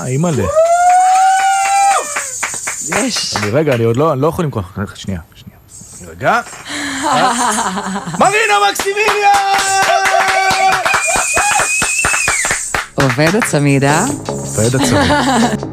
אימא'לה. יש. רגע, אני לא יכול למכוח. שנייה. רגע. מרינה מקסימיליאן! עובד הצמיד, עובד הצמיד.